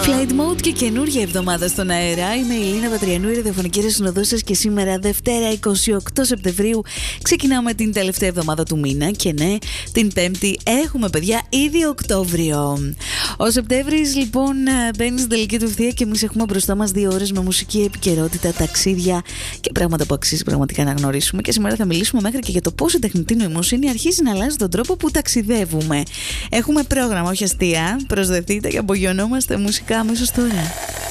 Flight Mode και καινούργια εβδομάδα στον αέρα. Είμαι η Ελίνα Πατριανού, η ραδιοφωνική συνοδός σας, και σήμερα Δευτέρα 28 Σεπτεμβρίου ξεκινάμε την τελευταία εβδομάδα του μήνα. Και ναι, την Πέμπτη έχουμε, παιδιά, ήδη Οκτώβριο. Ο Σεπτέμβρης λοιπόν μπαίνει στην τελική του ευθεία και εμείς έχουμε μπροστά μας 2 ώρες με μουσική, επικαιρότητα, ταξίδια και πράγματα που αξίζει πραγματικά να γνωρίσουμε. Και σήμερα θα μιλήσουμε μέχρι και για το πώς η τεχνητή νοημοσύνη αρχίζει να αλλάζει τον τρόπο που ταξιδεύουμε. Έχουμε πρόγραμμα, όχι αστεία. Προσδεθείτε και απογειωνόμαστε μουσικά αμέσως τώρα.